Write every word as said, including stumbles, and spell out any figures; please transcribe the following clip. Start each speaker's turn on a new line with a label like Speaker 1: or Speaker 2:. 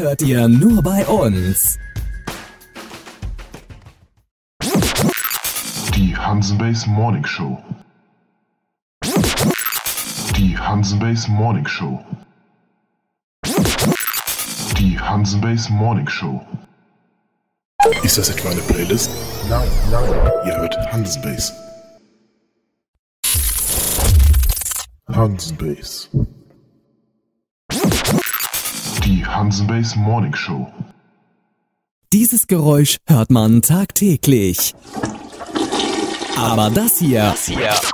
Speaker 1: hört ihr nur bei uns.
Speaker 2: Die Hansenbase Morning Show. Die Hansenbase Morning Show. Die Hansenbase Morning Show.
Speaker 3: Ist das etwa eine Playlist?
Speaker 2: Nein, nein.
Speaker 3: Ihr hört Hansenbase. Hansenbase.
Speaker 2: Die Hansenbase Morning Show.
Speaker 1: Dieses Geräusch hört man tagtäglich. Aber das hier, das hier